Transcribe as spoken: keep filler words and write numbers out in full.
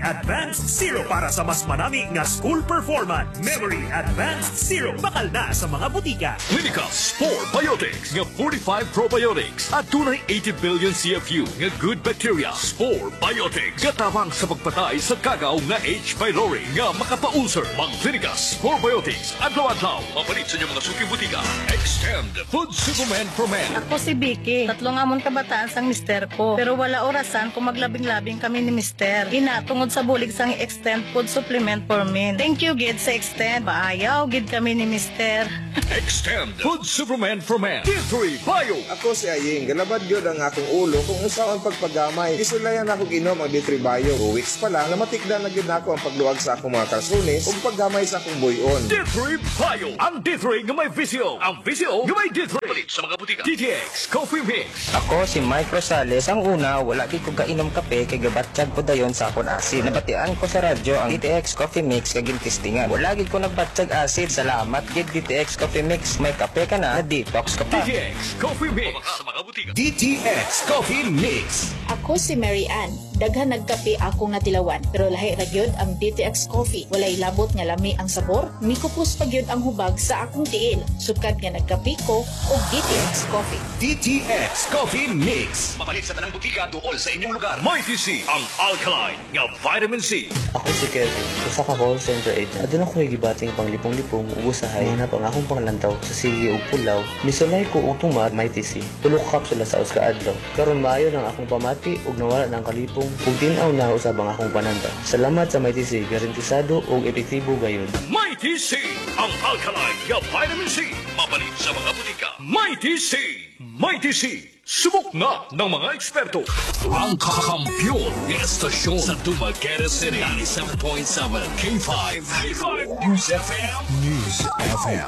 Advanced Zero para sa mas manami nga school performance. Memory Advanced Zero bakal na sa mga butika. Clinical Spore Biotics nga forty-five probiotics at tunay eighty billion C F U nga good bacteria. Spore Biotics gatabang sa pagpatay sa kagaw nga H. pylori nga makapaulcer. Mang Clinical Spore Biotics adlaw-adlaw mapalit sa inyong mga suki butika. Extend Food Supplement for Men. Ako si Vicky. Tatlo nga mong kabataan sang mister ko. Pero wala orasan kung maglabing-labing kami ni mister. Ina, tungod sa bulig sang Extend Food Supplement for Men. Thank you, Gid, sa Extend. Paayaw, Gid kami ni mister. Extend Food Supplement for Men. D three Bio. Ako si Aying, galabad yun ang akong ulo kung usaw ang pagpagamay. Isulayan ako ginom ang D three Bio. Two weeks pa lang, namatikda na gid ako ang pagluwag sa akong mga kalsunis ug paggamay sa akong buyon. D three Bio. Ang D three nga may visio. Ang visio nga may D three. Palit sa mga butika. D T X Coffee Mix. Ako si Mike Rosales. Ang una, wala gid ko kainom kape kay gabatsyag ko dayon sa akon asin. Nabatian ko sa radyo ang D T X Coffee Mix kag gintistingan. Wala gid ko nagbatsyag acid. Salamat gid D T X Coffee Mix. May kape ka na, detox ka pa. D T X Coffee Mix. Sa mga butika. D T X Coffee Mix. Ako si Mary Ann. Daghan nagkape akong natilawan, pero lahi ra gyud ang D T X Coffee. Walay labot nga lami ang sabor, mikupos pa gyud ang hubag sa akong tiil. Sukad nga nagkape ko og D T X Coffee. D T X Coffee Mix. Mapalit sa tanang butika duol sa inyong lugar. Mighty C. Ang alkaline nga vitamin C. Ako si Kevin, usa ka call center agent. Adun ako gibating panglipong-lipong ug usahay na pang akong panglantaw sa sige ug pulaw. Misulay ko og tumat may T C. Tulo ka kapsula sa us kaadlaw. Karon maayo nang akong pamati ug nawala nang kalipong ug tin-aw na usab ang akong pananda. Salamat sa may T C, garantisado ug epektibo gayud. Mighty C. Ang alkaline nga vitamin C. Mapalit sa mga butika. Mighty C. Mighty C. Subok na ng mga eksperto. Ang kakampiyon ng estasyon sa Dumaguete City. ninety-seven point seven K five. K five News F M. News F M.